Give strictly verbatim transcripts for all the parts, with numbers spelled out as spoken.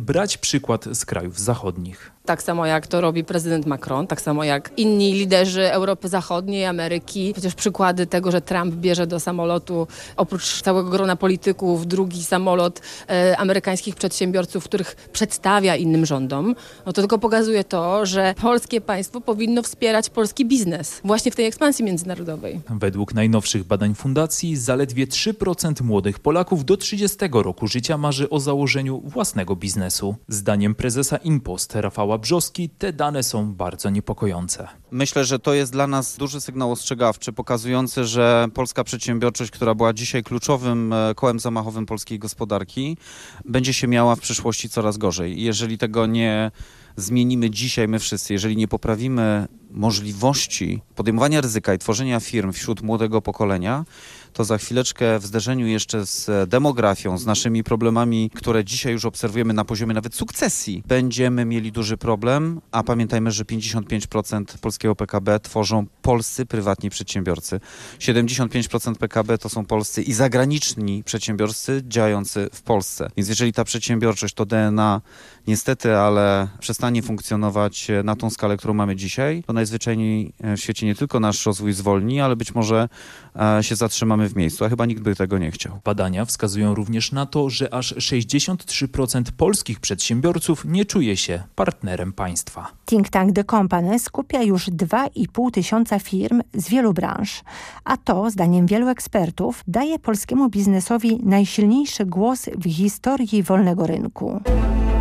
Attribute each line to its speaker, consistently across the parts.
Speaker 1: brać przykład z krajów zachodnich.
Speaker 2: Tak samo jak to robi prezydent Macron, tak samo jak inni liderzy Europy Zachodniej, Ameryki. Przecież przykłady tego, że Trump bierze do samolotu oprócz całego grona polityków drugi samolot e, amerykańskich przedsiębiorców, których przedstawia innym rządom, no to tylko pokazuje to, że polskie państwo powinno wspierać polski biznes właśnie w tej ekspansji międzynarodowej.
Speaker 1: Według najnowszych badań fundacji zaledwie trzy procent młodych Polaków do trzydziestego roku życia marzy o założeniu własnego biznesu. Zdaniem prezesa Impost Rafała Brzoski te dane są bardzo niepokojące.
Speaker 3: Myślę, że to jest dla nas duży sygnał ostrzegawczy, pokazujący, że polska przedsiębiorczość, która była dzisiaj kluczowym kołem zamachowym polskiej gospodarki, będzie się miała w przyszłości coraz gorzej. Jeżeli tego nie zmienimy dzisiaj my wszyscy, jeżeli nie poprawimy możliwości podejmowania ryzyka i tworzenia firm wśród młodego pokolenia, to za chwileczkę w zderzeniu jeszcze z demografią, z naszymi problemami, które dzisiaj już obserwujemy na poziomie nawet sukcesji, będziemy mieli duży problem, a pamiętajmy, że pięćdziesiąt pięć procent polskiego P K B tworzą polscy prywatni przedsiębiorcy. siedemdziesiąt pięć procent P K B to są polscy i zagraniczni przedsiębiorcy działający w Polsce. Więc jeżeli ta przedsiębiorczość, to D N A niestety, ale przestanie funkcjonować na tą skalę, którą mamy dzisiaj, to najzwyczajniej w świecie nie tylko nasz rozwój zwolni, ale być może się zatrzymamy w miejscu, a chyba nikt by tego nie chciał.
Speaker 1: Badania wskazują również na to, że aż sześćdziesiąt trzy procent polskich przedsiębiorców nie czuje się partnerem państwa.
Speaker 4: Think Tank The Company skupia już dwa i pół tysiąca firm z wielu branż, a to, zdaniem wielu ekspertów, daje polskiemu biznesowi najsilniejszy głos w historii wolnego rynku.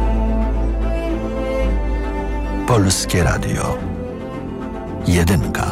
Speaker 5: Polskie Radio. Jedynka.